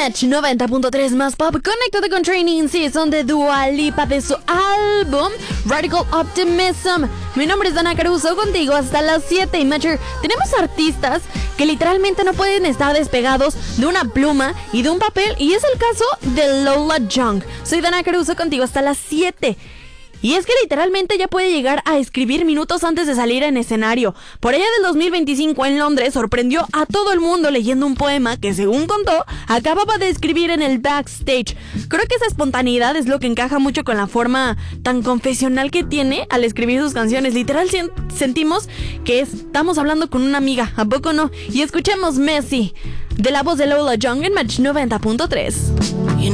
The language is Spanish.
Match 90.3 más pop, conectado con Training Season de Dua Lipa de su álbum Radical Optimism. Mi nombre es Dana Caruso, contigo hasta las 7. Y Matcher, tenemos artistas que literalmente no pueden estar despegados de una pluma y de un papel, y es el caso de Lola Young. Soy Dana Caruso, contigo hasta las 7. Y es que literalmente ya puede llegar a escribir minutos antes de salir en escenario. Por allá del 2025 en Londres sorprendió a todo el mundo leyendo un poema que, según contó, acababa de escribir en el backstage. Creo que esa espontaneidad es lo que encaja mucho con la forma tan confesional que tiene al escribir sus canciones. Literal sentimos que estamos hablando con una amiga, ¿a poco no? Y escuchemos Messi, de la voz de Lola Young en Match 90.3. You